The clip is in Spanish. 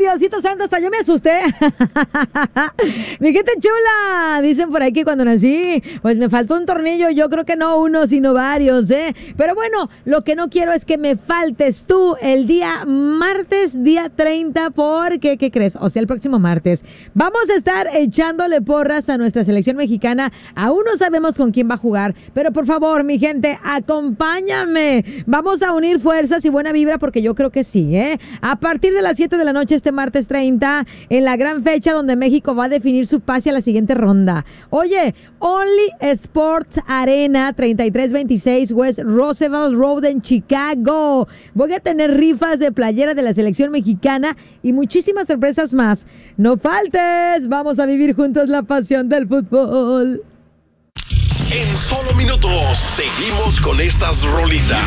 Diosito Santo, hasta yo me asusté. Mi gente chula, dicen por ahí que cuando nací, pues me faltó un tornillo. Yo creo que no uno, sino varios, ¿eh? Pero bueno, lo que no quiero es que me faltes tú el día martes, día 30, porque, ¿qué crees? O sea, el próximo martes vamos a estar echándole porras a nuestra selección mexicana. Aún no sabemos con quién va a jugar, pero por favor, mi gente, acompáñame. Vamos a unir fuerzas y buena vibra, porque yo creo que sí, ¿eh? A partir de las 7 de la noche este martes 30, en la gran fecha donde México va a definir su pase a la siguiente ronda. Oye, Only Sports Arena, 3326 West Roosevelt Road en Chicago. Voy a tener rifas de playera de la selección mexicana y muchísimas sorpresas más. No faltes, vamos a vivir juntos la pasión del fútbol. En solo minutos seguimos con estas rolitas.